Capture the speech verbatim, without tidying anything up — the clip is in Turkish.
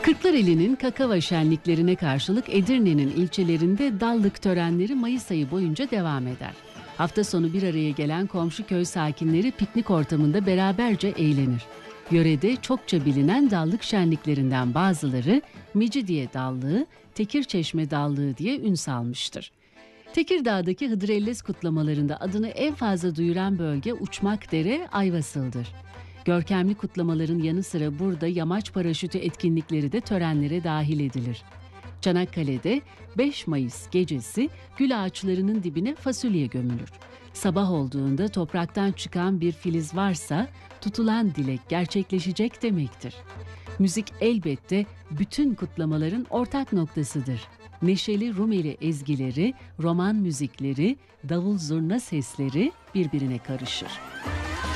Kırklareli'nin Kakava şenliklerine karşılık Edirne'nin ilçelerinde dallık törenleri Mayıs ayı boyunca devam eder. Hafta sonu bir araya gelen komşu köy sakinleri piknik ortamında beraberce eğlenir. Yörede çokça bilinen dallık şenliklerinden bazıları Mecidiye Dallığı, Tekirçeşme Dallığı diye ün salmıştır. Tekirdağ'daki Hıdrellez kutlamalarında adını en fazla duyuran bölge Uçmakdere, Ayvasıl'dır. Görkemli kutlamaların yanı sıra burada yamaç paraşütü etkinlikleri de törenlere dahil edilir. Çanakkale'de beş Mayıs gecesi gül ağaçlarının dibine fasulye gömülür. Sabah olduğunda topraktan çıkan bir filiz varsa tutulan dilek gerçekleşecek demektir. Müzik elbette bütün kutlamaların ortak noktasıdır. Neşeli Rumeli ezgileri, roman müzikleri, davul zurna sesleri birbirine karışır.